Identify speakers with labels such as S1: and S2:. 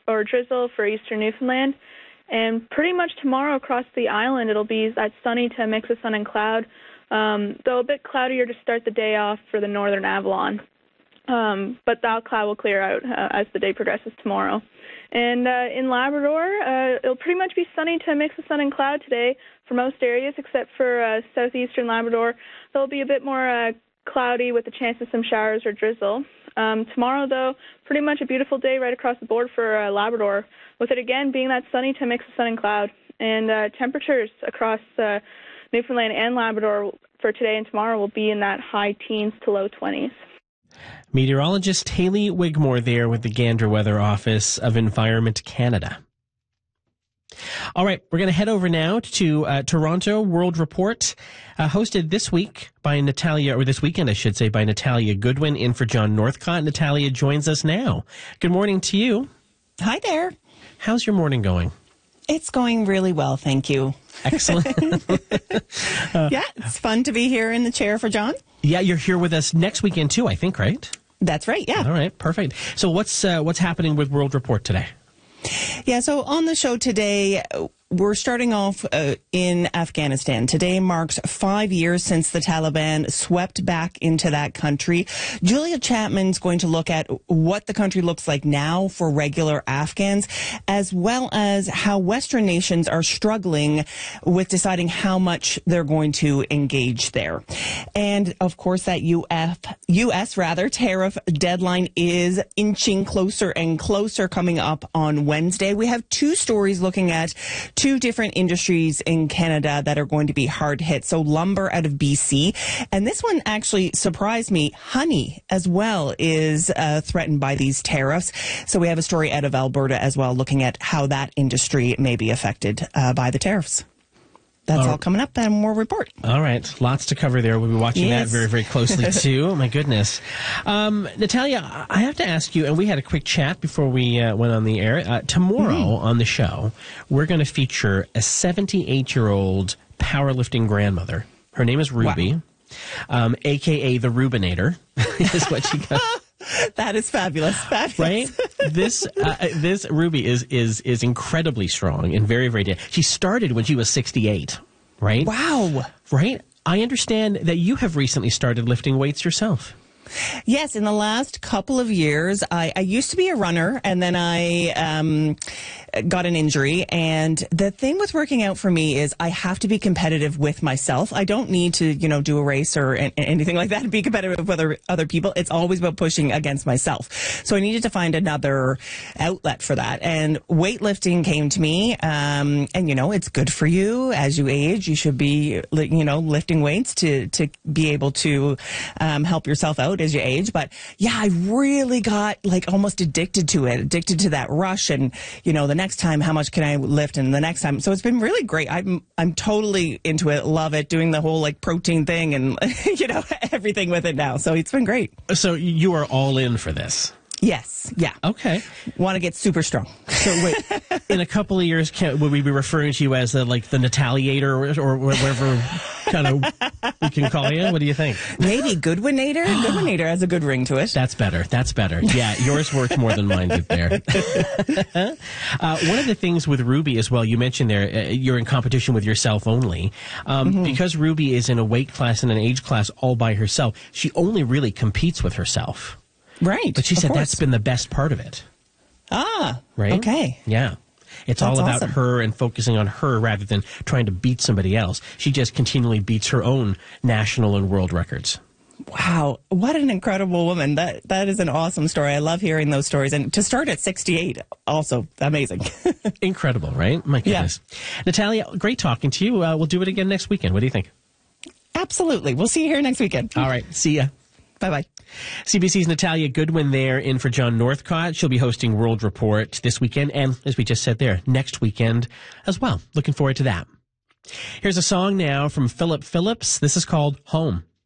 S1: or drizzle for eastern Newfoundland. And pretty much tomorrow across the island, it'll be that sunny to a mix of sun and cloud, though a bit cloudier to start the day off for the northern Avalon. But that cloud will clear out as the day progresses tomorrow. And in Labrador, it'll pretty much be sunny to a mix of sun and cloud today for most areas, except for southeastern Labrador. There'll be a bit more cloudy with a chance of some showers or drizzle. Tomorrow, though, pretty much a beautiful day right across the board for Labrador, with it again being that sunny to mix of sun and cloud. And temperatures across Newfoundland and Labrador for today and tomorrow will be in that high teens to low 20s.
S2: Meteorologist Hayley Wigmore there with the Gander Weather Office of Environment Canada. All right, we're going to head over now to Toronto World Report, hosted this week by Natalia, or this weekend, I should say, by Natalia Goodwin in for John Northcott. Natalia joins us now. Good morning to you.
S3: Hi there.
S2: How's your morning going?
S3: It's going really well, thank you.
S2: Excellent.
S3: Yeah, it's fun to be here in the chair for John.
S2: Yeah, you're here with us next weekend too, I think, right?
S3: That's right, yeah.
S2: All right, perfect. So what's happening with World Report today?
S3: Yeah, so on the show today, we're starting off in Afghanistan. Today marks 5 years since the Taliban swept back into that country. Julia Chapman's going to look at what the country looks like now for regular Afghans, as well as how Western nations are struggling with deciding how much they're going to engage there. And, of course, that U.S. tariff deadline is inching closer and closer coming up on Wednesday. We have two stories looking at two different industries in Canada that are going to be hard hit. So lumber out of BC. And this one actually surprised me. Honey as well is threatened by these tariffs. So we have a story out of Alberta as well looking at how that industry may be affected by the tariffs. That's all coming up and more report.
S2: All right. Lots to cover there. We'll be watching that very, very closely, too. Oh, my goodness. Natalia, I have to ask you, and we had a quick chat before we went on the air. Tomorrow on the show, we're going to feature a 78-year-old powerlifting grandmother. Her name is Ruby, a.k.a. the Rubinator, is what she got.
S3: That is fabulous.
S2: Right? This Ruby is incredibly strong and very, very dead. She started when she was 68, right?
S3: Wow.
S2: Right? I understand that you have recently started lifting weights yourself.
S3: Yes, in the last couple of years, I used to be a runner, and then I got an injury. And the thing with working out for me is I have to be competitive with myself. I don't need to, do a race or anything like that and be competitive with other people. It's always about pushing against myself. So I needed to find another outlet for that. And weightlifting came to me. And, it's good for you as you age. You should be, lifting weights to be able to help yourself out as you age. But yeah, I really got almost addicted to that rush. And, the next time, how much can I lift? And the next time. So it's been really great. I'm totally into it. Love it. Doing the whole protein thing and, everything with it now. So it's been great.
S2: So you are all in for this.
S3: Yes. Yeah.
S2: Okay.
S3: Want to get super strong.
S2: So wait, in a couple of years, would we be referring to you as the Nataliator or whatever kind of we can call you? What do you think?
S3: Maybe Goodwinator. Goodwinator has a good ring to it.
S2: That's better. Yeah, yours worked more than mine did there. One of the things with Ruby as well, you mentioned there, you're in competition with yourself only. Because Ruby is in a weight class and an age class all by herself, she only really competes with herself.
S3: Right.
S2: But she said that's been the best part of it.
S3: Ah.
S2: Right?
S3: Okay.
S2: Yeah. It's all about her and focusing on her rather than trying to beat somebody else. She just continually beats her own national and world records.
S3: Wow. What an incredible woman. That is an awesome story. I love hearing those stories. And to start at 68, also amazing.
S2: Incredible, right? My goodness. Yeah. Natalia, great talking to you. We'll do it again next weekend. What do you think?
S3: Absolutely. We'll see you here next weekend.
S2: All right. See ya.
S3: Bye-bye.
S2: CBC's Natalia Goodwin there in for John Northcott. She'll be hosting World Report this weekend and, as we just said there, next weekend as well. Looking forward to that. Here's a song now from Philip Phillips. This is called Home.